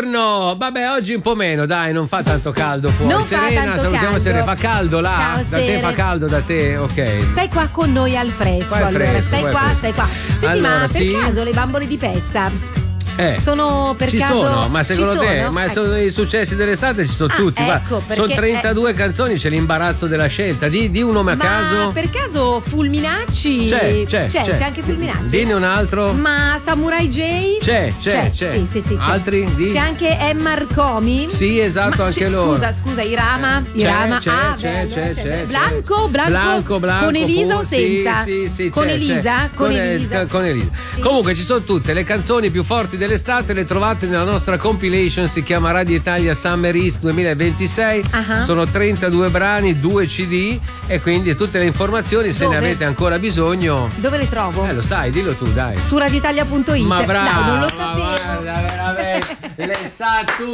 Buongiorno! Vabbè, oggi un po' meno, dai, non fa tanto caldo fuori. Non Serena, fa tanto salutiamo caldo. Serena. Fa caldo là? Ciao, da te Sere. fa caldo, da te? Ok. Stai qua con noi al fresco. Qua è allora, fresco, stai qua è qua, fresco. stai qua. Senti, Allora, ma per sì? caso le bambole di pezza sono per ci caso sono, ma secondo ci te? sono? Ma Ecco. sono i successi dell'estate, ci sono tutti. ecco, Sono perché 32 canzoni, c'è l'imbarazzo della scelta. Di un nome a Ma caso. per caso Fulminacci? C'è anche Fulminacci. Dine un altro. Ma Samurai J? C'è. Sì, c'è. Altri? C'è anche Emma Arcomi? Sì, esatto, Ma anche c'è- loro. Scusa, Irama? C'è, Irama. c'è. Blanco? Con Elisa o senza? Sì, Con c'è, Elisa? c'è. Con Elisa. Con Elisa. Sì. Comunque ci sono tutte le canzoni più forti dell'estate, le trovate nella nostra compilation, si chiama Radio Italia Summer East 2026. Sono 32 brani, 2 CD e quindi tutte le informazioni, se Dove? ne avete ancora bisogno. Dove le trovo? Lo sai, dillo tu, dai. Su radioitalia.it. Ma brava, Dai, non lo ma sapevo. guarda, veramente, le sa tu.